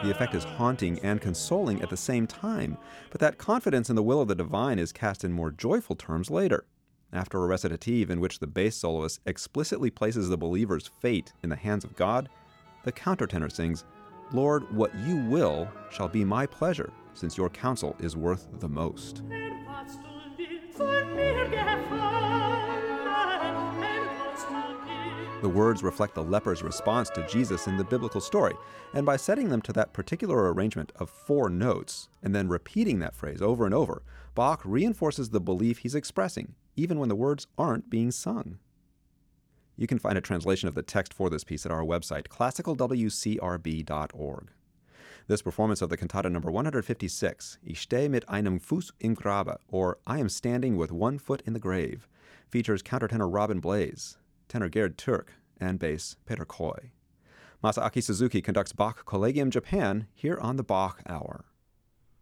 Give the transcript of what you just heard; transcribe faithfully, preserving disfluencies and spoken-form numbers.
The effect is haunting and consoling at the same time, but that confidence in the will of the divine is cast in more joyful terms later. After a recitative in which the bass soloist explicitly places the believer's fate in the hands of God, the countertenor sings, "Lord, what you will shall be my pleasure, since your counsel is worth the most." The words reflect the leper's response to Jesus in the biblical story, and by setting them to that particular arrangement of four notes, and then repeating that phrase over and over, Bach reinforces the belief he's expressing, even when the words aren't being sung. You can find a translation of the text for this piece at our website, classical w c r b dot org. This performance of the cantata number one hundred fifty-six, Ich stehe mit einem Fuß im Grabe, or I am standing with one foot in the grave, features countertenor Robin Blaze, tenor Gerd Türk, and bass Peter Coy. Masaaki Suzuki conducts Bach Collegium Japan here on the Bach Hour.